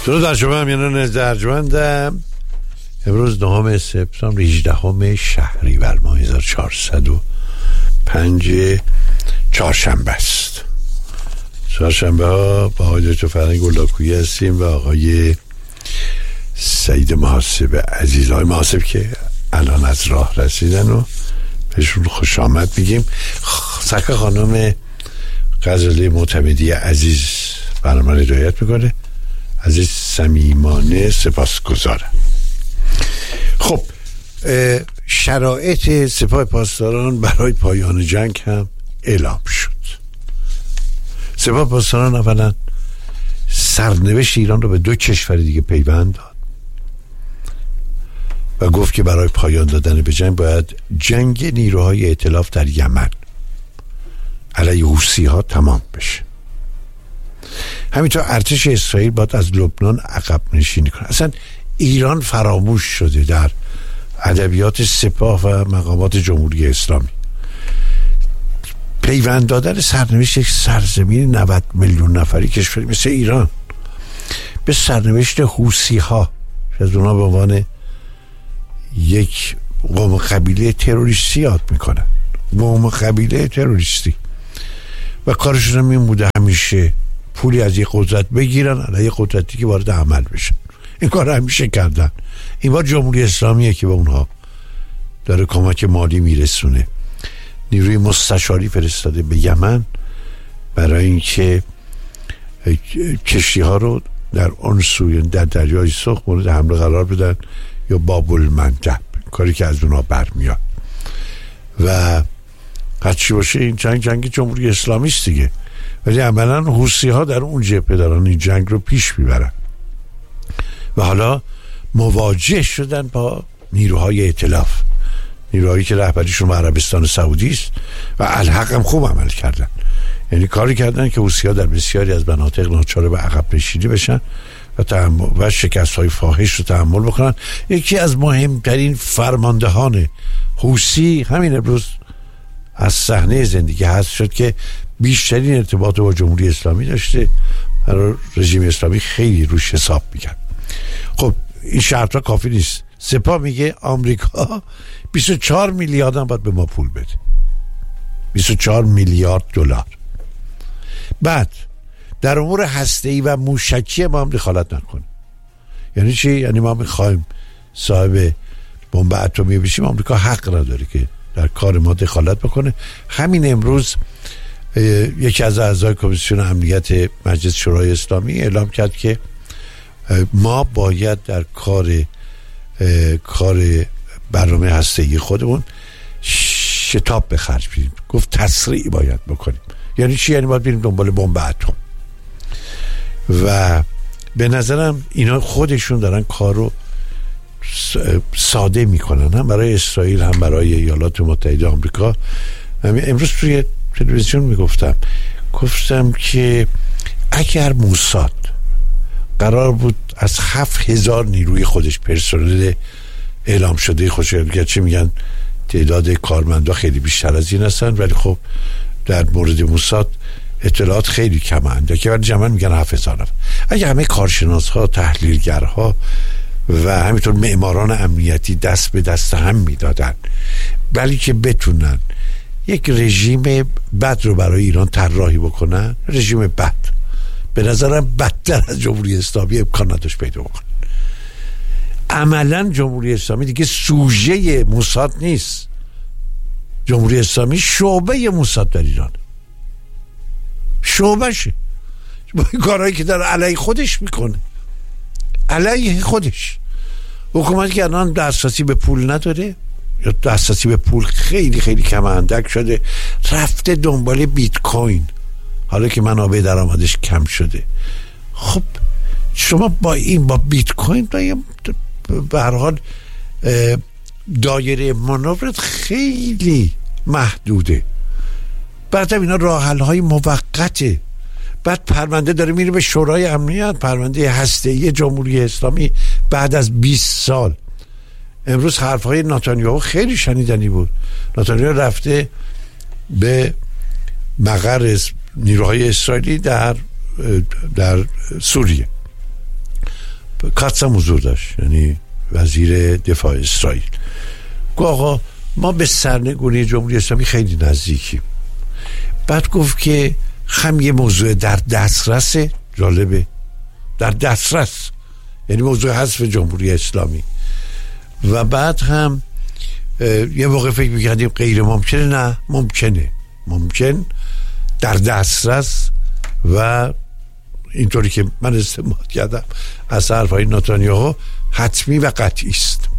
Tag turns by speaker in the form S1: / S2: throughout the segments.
S1: درود بر شما امیران ارجمندم. امروز 9 سپتامبر 18 شهریور ماه 1405 چهارشنبه است. چهارشنبه ها با آقای دکتر فرهنگ گلاکویی هستیم و آقای سعید محاسب عزیز. آقای محاسب که الان از راه رسیدن و بهشون خوش آمد میگیم. سکه خانم غزالی معتمدی عزیز برنامه رو هدایت میکنه. عزیز صمیمانه سپاسگزارم. خب شرایط سپاه پاسداران برای پایان جنگ هم اعلام شد. سپاه پاسداران اولا سرنوشت ایران رو به 2 کشور دیگه پیوند داد و گفت که برای پایان دادن به جنگ باید جنگ نیروهای ائتلاف در یمن علیه حوثی ها تمام بشه. همینطور ارتش اسرائیل باید از لبنان عقب نشینی کنه. اصلا ایران فراموش شده در ادبیات سپاه و مقامات جمهوری اسلامی. پیوند دادن سرنوشت یک سرزمین 90 میلیون نفری کشوری مثل ایران به سرنوشت حوثی ها از اونا به عنوان یک قوم قبیله تروریستی یاد میکنن. قوم قبیله تروریستی و کارشون هم این بوده همیشه پولی از یک قدرت بگیرن علیه قدرتی که وارد عمل بشن. این کار همیشه کردن. این بار جمهوری اسلامیه که به اونها داره کمک مالی میرسونه. نیروی مستشاری فرستاده به یمن برای اینکه کشتی ها رو در اون سوی در دریای سرخ مورد حمله قرار بدن یا باب المندب، کاری که از اونها برمیاد. و هرچی باشه این جنگ جمهوری اسلامی است دیگه، ولی عملا حوثی ها در اون جبهه دارن این جنگ رو پیش میبرن و حالا مواجه شدن با نیروهای ائتلاف، نیروهایی که رهبریشون عربستان سعودی است و الحق هم خوب عمل کردن. یعنی کاری کردن که حوثی ها در بسیاری از مناطق ناچار به عقب نشینی بشن و شکست های فاحش رو تحمل بکنن. یکی از مهمترین فرماندهان حوثی همین امروز از صحنه زندگی حذف شد که بیشترین ارتباط با جمهوری اسلامی داشته، برای رژیم اسلامی خیلی روش حساب میکرد. خب این شرط ها کافی نیست. سپاه میگه آمریکا 24 میلیارد هم باید به ما پول بده، 24 میلیارد دلار. بعد در امور هسته‌ای و موشکی ما هم دخالت نکنه. یعنی چی؟ یعنی ما میخوایم صاحب بمب اتمی بشیم، آمریکا حق نداره که در کار ما دخالت بکنه. همین امروز یکی از اعضای کمیسیون امنیت مجلس شورای اسلامی اعلام کرد که ما باید در کار برنامه هسته‌ای خودمون شتاب به خرج بدیم. گفت تسریع باید بکنیم. یعنی چی؟ یعنی باید بریم دنبال بمب اتم. و به نظرم اینا خودشون دارن کارو ساده میکنن، هم برای اسرائیل هم برای ایالات متحده آمریکا. امروز توی تلویزیون گفتم که اگر موساد قرار بود از 7000 نیروی خودش پرسنل اعلام شده گرچه میگن تعداد کارمندا خیلی بیشتر از این هستن، ولی خب در مورد موساد اطلاعات خیلی کمند که ولی جمعا میگن 7000 نفر. اگه همه کارشناس ها، تحلیلگرها و همینطور معماران امنیتی دست به دست هم میدادن ولی که بتونن یک رژیم بد رو برای ایران طراحی بکنن، رژیم بد به نظرم بدتر از جمهوری اسلامی امکان نداشت پیدا بکنن. عملا جمهوری اسلامی دیگه سوژه موساد نیست. جمهوری اسلامی شعبه موساد در ایران، شعبهشه. با این کارهایی که در علیه خودش میکنه، علیه خودش. حکومتی که الان دسترسی به پول نداره یا دسترسی به پول خیلی خیلی کم اندک شده، رفته دنبال بیت کوین حالا که منابع درآمدش کم شده. خب شما با بیت کوین به هر حال دایره مانورت خیلی محدوده. بعد اینا راه حل های موقته. بعد پرونده داره میره به شورای امنیت، پرونده هسته‌ای جمهوری اسلامی بعد از 20 سال. امروز حرفهای نتانیاهو خیلی شنیدنی بود. نتانیاهو رفته به مقر نیروهای اسرائیلی در سوریه کاتس هم حضور داشت، یعنی وزیر دفاع اسرائیل. گفت آقا ما به سرنگونی جمهوری اسلامی خیلی نزدیکیم. بعد گفت که هم یه موضوع در دسترس، جالبه، در دسترس، یعنی موضوع حذف جمهوری اسلامی. و بعد هم یه موقع فکر میکردیم غیر ممکنه، نه ممکنه، ممکن، در دسترس و اینطوری که من استنباط کردم از حرفای نتانیاهو حتمی و قطعی است.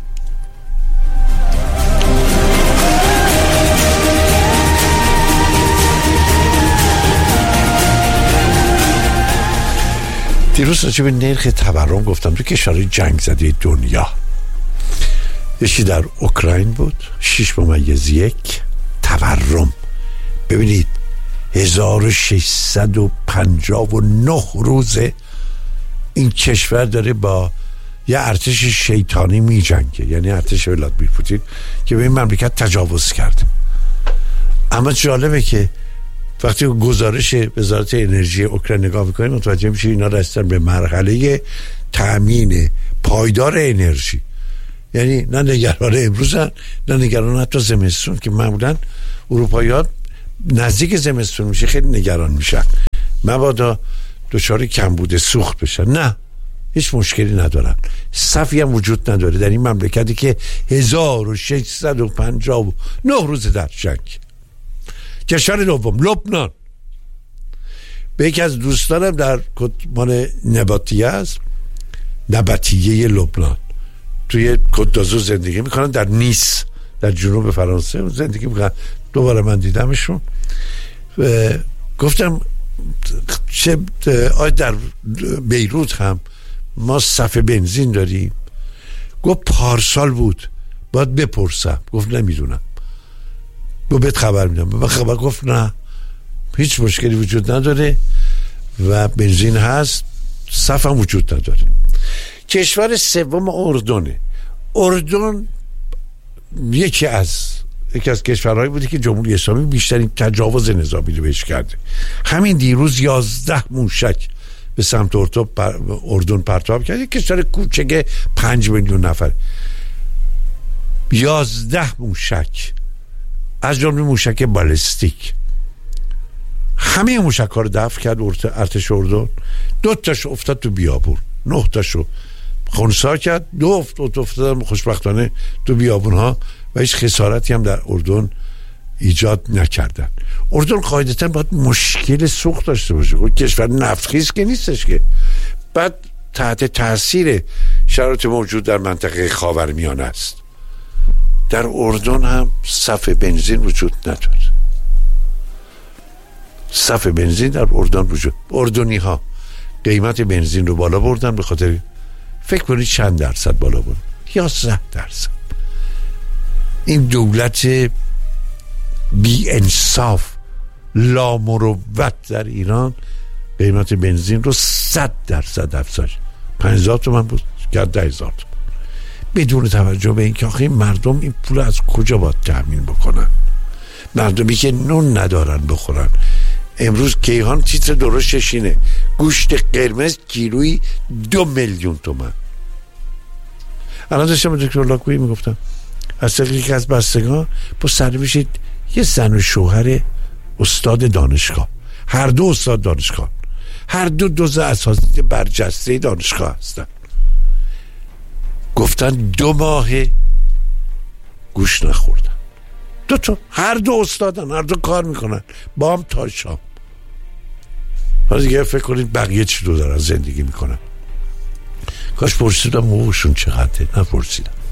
S1: دیروز راجع به نرخ تورم گفتم تو کشورهای جنگ زده دنیا. یکی در اوکراین بود 6.1 تورم. ببینید 1659 روزه این کشور داره با یه ارتش شیطانی می جنگه، یعنی ارتش ولادیمیر پوتین که به این مملکت تجاوز کرده. اما جالبه که وقتی گزارش وزارت انرژی اوکراین نگاه میکنیم متوجه میشه اینا رسیدن به مرحله تأمین پایدار انرژی. یعنی نه نگران امروزن، نه نگران حتی زمستون که معمولا اروپایی‌ها نزدیک زمستون میشه خیلی نگران میشن مبادا دچار کمبود سوخت بشن. نه، هیچ مشکلی ندارن. صفی هم وجود نداره در این مملکتی که 1659 روز در جنگ. کشور دوم لبنان. به یکی از دوستانم در مال نباتیه است، نباتیه لبنان، توی کت دازو زندگی میکنن، در نیس در جنوب فرانسه زندگی میکنن. دوباره من دیدمشون. گفتم چه در بیروت هم ما صف بنزین داریم؟ گفت پارسال بود، باید بپرسم. گفت نمیدونم، گفت بهت خبر میدم. من خبر گفت نه، هیچ مشکلی وجود نداره و بنزین هست، صف هم وجود نداره. کشور سوم اردنه. اردن یکی از کشورهایی بوده که جمهوری اسلامی بیشترین تجاوز نظامی رو بهش کرده. همین دیروز 11 موشک به سمت اردن پرتاب کرد. یک کشور کوچک 5 میلیون نفر. 11 موشک، از جمله موشک بالستیک. همه موشک ها رو دفع کرد ارتش اردن. 2 تاش افتاد تو بیابون، 9 تاشو خنثی کرد. 2 افتادن خوشبختانه تو بیابون ها و هیچ خسارتی هم در اردن ایجاد نکردن. اردن قاعدتا باید مشکل سوخت داشته باشه، کشور نفتخیز که نیستش که. بعد تحت تاثیر شرایط موجود در منطقه خاورمیانه است. در اردن هم صف بنزین وجود نداره. صف بنزین در اردن وجود. اردنی ها قیمت بنزین رو بالا بردن. به خاطر فکر کنید چند درصد بالا بردن؟ 11%. این دولت بی انصاف لامروت در ایران قیمت بنزین رو 100% افزایش. 50,000 تومان بود کرد 10,000 تومان، بدون توجه به اینکه آخه مردم این پول از کجا باید تأمین بکنن؟ مردمی که نون ندارن بخورن. امروز کیهان تیتر درشتش اینه: گوشت قرمز کیلویی 2 میلیون تومان. الان داشتم دکتر لاکویی میگفتم از طریق که از بستگان با سرنوشت یه زن و شوهر استاد دانشگاه، هر دو استاد دانشگاه، هر دو اساتید برجسته دانشگاه هستن، گفتن 2 ماه گوش نخوردن. 2 تا، هر دو استادن، هر دو کار میکنن با هم تا شام. حالا دیگه فکر کنید بقیه چی رو دارن زندگی میکنن. کاش پرسیدم حقوقشون چقدره، نپرسیدم.